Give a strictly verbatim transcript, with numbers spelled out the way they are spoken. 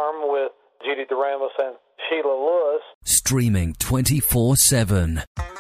Farm with Judy DeRamos and Sheila Lewis. Streaming twenty-four seven.